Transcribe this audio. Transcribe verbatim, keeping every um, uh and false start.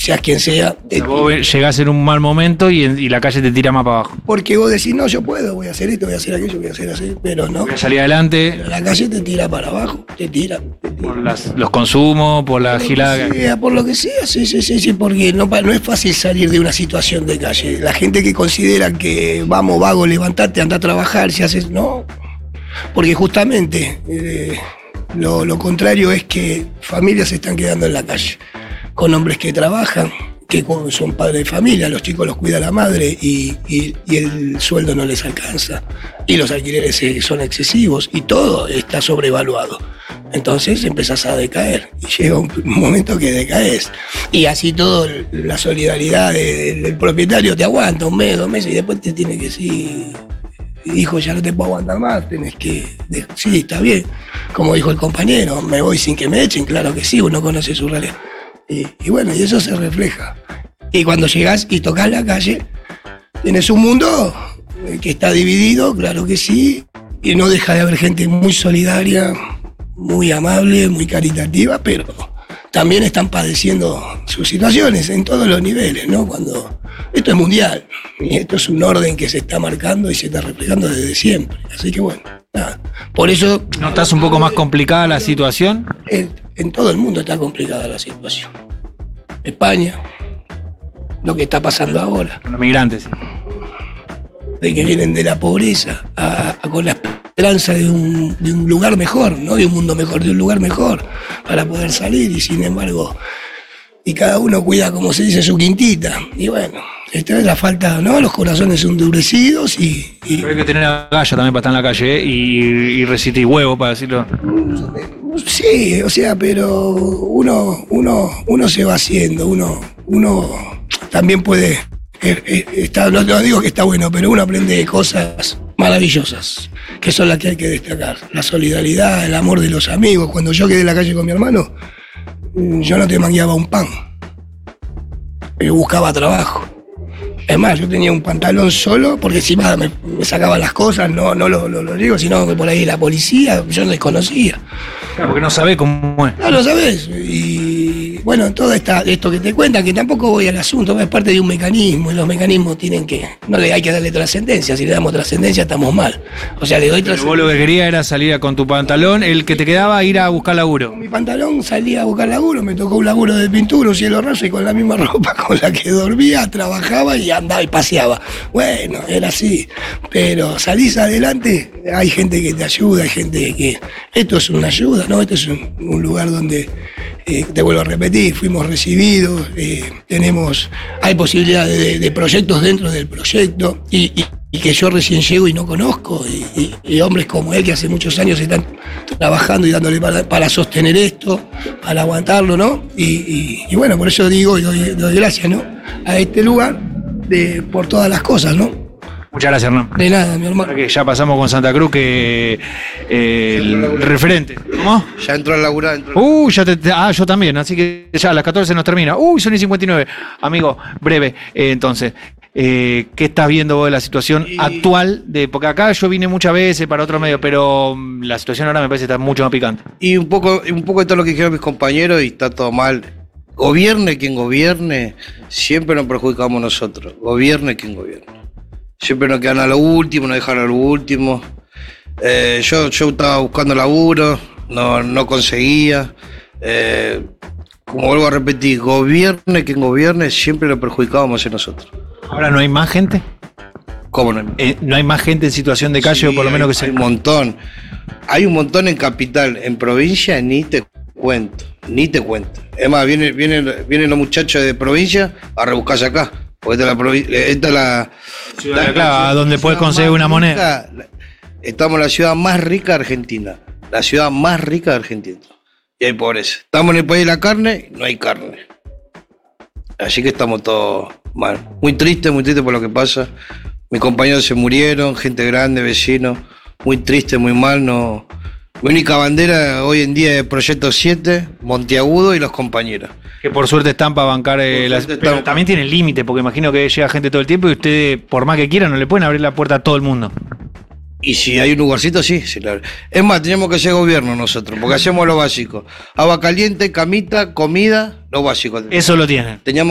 seas quien sea. O sea, vos llegás en un mal momento y, y la calle te tira más para abajo. Porque vos decís, no, yo puedo, voy a hacer esto, voy a hacer aquello, voy a hacer así, pero no. Voy a salir adelante. Pero la calle te tira para abajo, te tira. Te tira. Por las, los consumos, por la Por gilada. lo que sea, por lo que sea, sí, sí, sí, sí, porque no, no es fácil salir de una situación de calle. La gente que considera que vamos, vago, levantate, anda a trabajar, si haces, no. Porque justamente eh, lo, lo contrario es que familias se están quedando en la calle, con hombres que trabajan, que son padres de familia, los chicos los cuida la madre y, y, y el sueldo no les alcanza. Y los alquileres son excesivos y todo está sobrevaluado. Entonces empezás a decaer y llega un momento que decaes. Y así todo, la solidaridad del, del propietario te aguanta un mes, dos meses y después te tiene que decir, hijo, ya no te puedo aguantar más, tenés que... Sí, está bien. Como dijo el compañero, me voy sin que me echen, claro que sí, uno conoce su realidad. Y, y bueno, y eso se refleja. Y cuando llegás y tocas la calle, tienes un mundo que está dividido, claro que sí, y no deja de haber gente muy solidaria, muy amable, muy caritativa, pero también están padeciendo sus situaciones en todos los niveles, ¿no? Cuando esto es mundial, y esto es un orden que se está marcando y se está reflejando desde siempre. Así que bueno, nada. Por eso... ¿Notas un poco más complicada la situación? En, en todo el mundo está complicada la situación. España, lo que está pasando ahora. Con los migrantes. De que vienen de la pobreza a, a con la esperanza de un, de un lugar mejor, no de un mundo mejor, de un lugar mejor, para poder salir, y sin embargo, y cada uno cuida, como se dice, su quintita. Y bueno, esta es la falta, ¿no? Los corazones endurecidos y... y... Pero hay que tener agallas también para estar en la calle, ¿eh? y, y resistir huevo, para decirlo. Sí, o sea, pero uno, uno, uno se va haciendo, uno, uno también puede... Está, no, no digo que está bueno, pero uno aprende cosas maravillosas, que son las que hay que destacar. La solidaridad, el amor de los amigos. Cuando yo quedé en la calle con mi hermano, yo no te mangueaba un pan. Yo buscaba trabajo. Es más, yo tenía un pantalón solo, porque encima me, me sacaban las cosas, no, no lo, lo, lo digo, sino que por ahí la policía, yo no desconocía. Claro, porque no sabés cómo es. No lo sabés. Y bueno, todo esta, esto que te cuentan, que tampoco voy al asunto, es parte de un mecanismo, y los mecanismos tienen que, no le hay que darle trascendencia, si le damos trascendencia estamos mal. O sea, le doy trascendencia. Vos lo que querías era salir con tu pantalón, el que te quedaba ir a buscar laburo. Con mi pantalón salía a buscar laburo, me tocó un laburo de pintura, un cielo raso, y con la misma ropa con la que dormía, trabajaba y andaba y paseaba. Bueno, era así. Pero salís adelante, hay gente que te ayuda, hay gente que... Esto es una ayuda, ¿no? Este es un, un lugar donde, eh, te vuelvo a repetir, fuimos recibidos, eh, tenemos, hay posibilidades de, de proyectos dentro del proyecto, y, y, y que yo recién llego y no conozco, y, y, y hombres como él que hace muchos años están trabajando y dándole para, para sostener esto, para aguantarlo, ¿no? Y, y, y bueno, por eso digo y doy, doy gracias, ¿no? A este lugar de, por todas las cosas, ¿no? Muchas gracias, Hernán. De nada, mi hermano. Que ya pasamos con Santa Cruz, que eh, el referente. ¿Cómo? Ya entró al laburar. Entró... Uh, ya te, te, ah, yo también, así que ya a las catorce nos termina. Uy, son y cincuenta y nueve. Amigo, breve, eh, entonces, eh, ¿qué estás viendo vos de la situación y... actual? De, porque acá yo vine muchas veces para otro medio, pero um, la situación ahora me parece que está mucho más picante. Y un poco, un poco de todo lo que dijeron mis compañeros, y está todo mal. Gobierne quien gobierne, siempre nos perjudicamos nosotros. Gobierne quien gobierne. Siempre nos quedan a lo último, nos dejan a lo último. Eh, yo, yo estaba buscando laburo, no, no conseguía. Eh, como vuelvo a repetir, gobierne quien gobierne, siempre lo perjudicábamos en nosotros. ¿Ahora no hay más gente? ¿Cómo no hay? Eh, ¿No hay más gente en situación de calle, sí, o por lo menos hay, que se...? Hay un montón. Hay un montón en capital, en provincia ni te cuento, ni te cuento. Es más, vienen, vienen, vienen los muchachos de provincia a rebuscarse acá. Porque esta es la, esta es la ciudad, la, claro, la, donde puedes conseguir una moneda. Rica, estamos en la ciudad más rica de Argentina. La ciudad más rica de Argentina. Y hay pobreza. Estamos en el país de la carne, no hay carne. Así que estamos todos mal. Muy triste, muy triste por lo que pasa. Mis compañeros se murieron, gente grande, vecinos. Muy triste, muy mal. No. Mi única bandera hoy en día es Proyecto siete, Monteagudo y los compañeros. Que por suerte están para bancar, eh, las, pero están... también tienen límite, porque imagino que llega gente todo el tiempo y ustedes, por más que quieran, no le pueden abrir la puerta a todo el mundo. Y si hay un lugarcito, sí, sí, claro. Es más, tenemos que ser gobierno nosotros, porque hacemos lo básico. Agua caliente, camita, comida, lo básico. Eso lo tienen. Teníamos